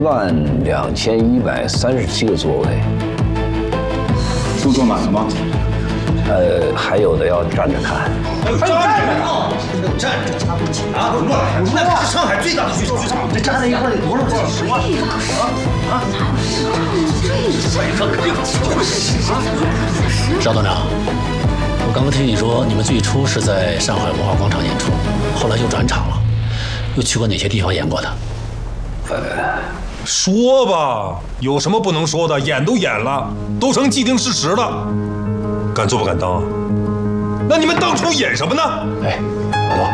12137个座位， 都坐满了吗？ 还有的要站着看。 还有站着啊！站着插不起啊！乱来！那可是上海最大的剧场，这站在一块得多少钱？10万啊！ 邵团长，我刚刚听你说你们最初是在上海文化广场演出，后来又转场了，又去过哪些地方演过的？ 说吧，有什么不能说的？演都演了，都成既定事实了，敢做不敢当啊？那你们当初演什么呢？ 哎，老多，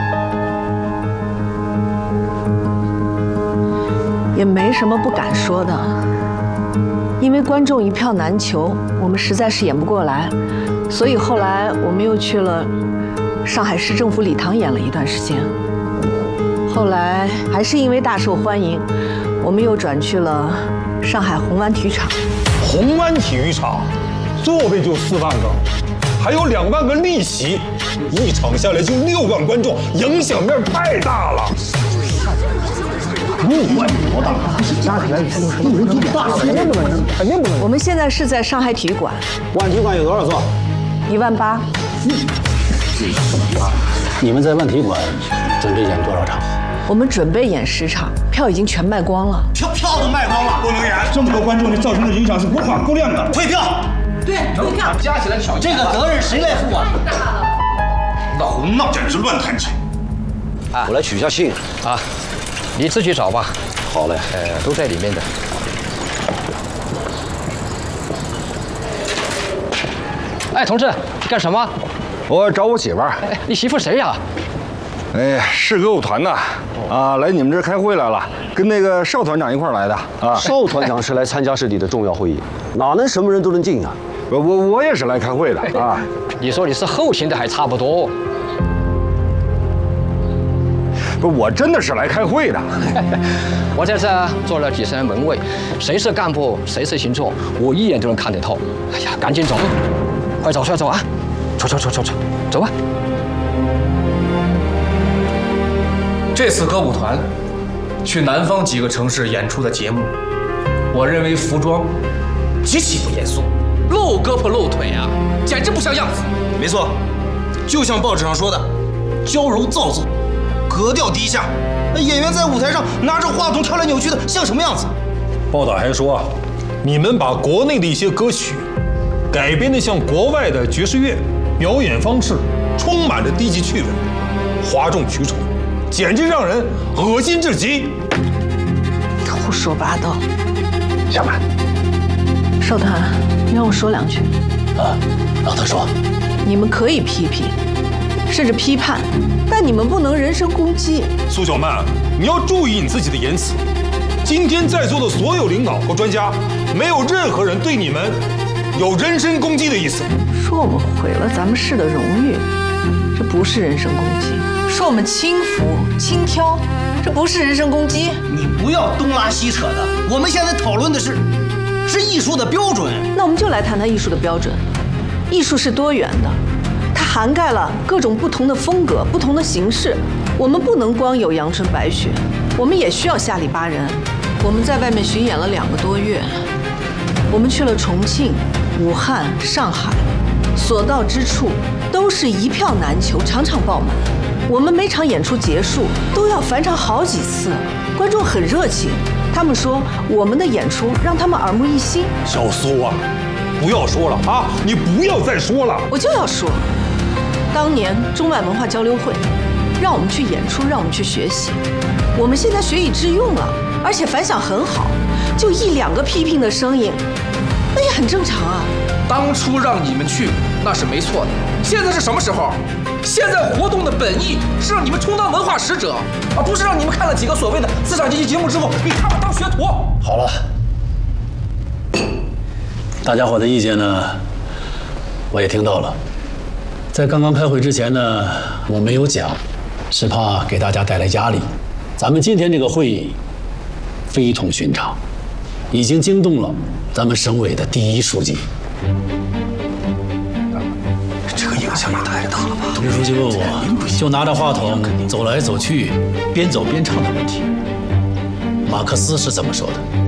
也没什么不敢说的，因为观众一票难求，我们实在是演不过来，所以后来我们又去了上海市政府礼堂演了一段时间。后来还是因为大受欢迎，我们又转去了上海红湾体育场。 红湾体育场，座位就4万个，还有2万个利息，一场下来就6万观众，影响面太大了。 6万多大？加起来也是人这么大，肯定不能。 我们现在是在上海体育馆。 万体馆有多少座 18000。 你们在万体馆准备演多少场？ 我们准备演10场，票已经全卖光了。 票都卖光了， 不能演。这么多观众，你造成的影响是无法估量的。 退票。对，退票。加起来挑这个责任谁来负啊？闹胡闹， 简直乱弹琴。 我来取下信啊，你自己找吧。 好嘞， 都在里面的。哎，同志，你干什么？ 我找我媳妇儿。 哎，你媳妇谁呀？ 哎，是歌舞团的，来你们这儿开会来了，跟那个邵团长一块儿来的啊。 邵团长是来参加市里的重要会议，哪能什么人都能进啊？ 我也是来开会的啊。 你说你是后勤的还差不多。 不是，我真的是来开会的。 我在这做了几十年门卫，谁是干部，谁是行座，我一眼就能看得透。哎呀，赶紧走，快走啊！走吧。 这次歌舞团去南方几个城市演出的节目，我认为服装极其不严肃，露胳膊露腿啊，简直不像样子。 没错，就像报纸上说的，娇柔造作，格调低下。那演员在舞台上拿着话筒跳来扭去的，像什么样子？ 报道还说，你们把国内的一些歌曲改编的像国外的爵士乐，表演方式充满着低级趣味，哗众取宠，简直让人恶心至极。 胡说八道！ 下班。 邵团，你让我说2句。 让他说。 你们可以批评，甚至批判，但你们不能人身攻击。 苏小曼，你要注意你自己的言辞。今天在座的所有领导和专家，没有任何人对你们有人身攻击的意思。 说我们毁了咱们市的荣誉，这不是人身攻击；说我们轻浮轻佻，这不是人身攻击。 你不要东拉西扯的，我们现在讨论的是艺术的标准。 那我们就来谈谈艺术的标准。艺术是多元的，它涵盖了各种不同的风格、不同的形式。我们不能光有阳春白雪，我们也需要下里巴人。我们在外面巡演了2个多月，我们去了重庆、武汉、上海，所到之处都是一票难求，场场爆满。我们每场演出结束都要返场好几次，观众很热情，他们说我们的演出让他们耳目一新。 小苏啊，不要说了啊！你不要再说了。 我就要说，当年中外文化交流会让我们去演出，让我们去学习，我们现在学以致用了，而且反响很好。就1、2个批评的声音，那也很正常啊。 当初让你们去那是没错的，现在是什么时候？现在活动的本意是让你们充当文化使者，而不是让你们看了几个所谓的资产阶级节目之后给他们当学徒。 好了，大家伙的意见呢，我也听到了。在刚刚开会之前呢，我没有讲，是怕给大家带来压力。咱们今天这个会议非同寻常，已经惊动了咱们省委的第1书记。 这个影响也太大了吧？ 董书记问我，就拿着话筒走来走去，边走边唱的问题。 马克思是怎么说的？